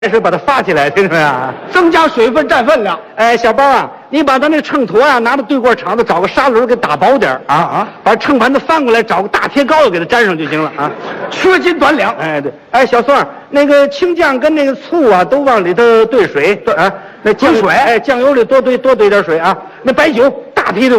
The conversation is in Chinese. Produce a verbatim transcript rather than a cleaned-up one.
这是把它发起来，听着没有？ 增加水分占分量。 哎，小包啊，你把咱那秤砣啊拿到对过场子，找个砂轮给打薄点啊啊，把秤盘子翻过来，找个大铁膏药给它粘上就行了啊。 缺斤短两。 哎，对，哎，小宋，那个青酱跟那个醋啊，都往里头兑水，对啊，那酱兑水， 哎，酱油里多兑多兑点水啊。那白酒大批的。